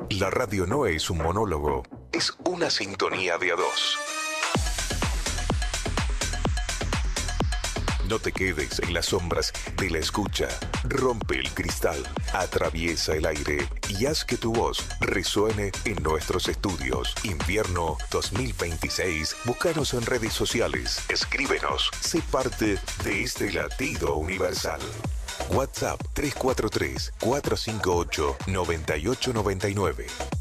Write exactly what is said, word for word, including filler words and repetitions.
La radio no es un monólogo, es una sintonía de a dos. No te quedes en las sombras de la escucha. Rompe el cristal, atraviesa el aire y haz que tu voz resuene en nuestros estudios. Invierno dos mil veintiséis. Búscanos en redes sociales. Escríbenos. Sé parte de este latido universal. WhatsApp tres cuatro tres, cuatro cinco ocho, nueve ocho nueve nueve.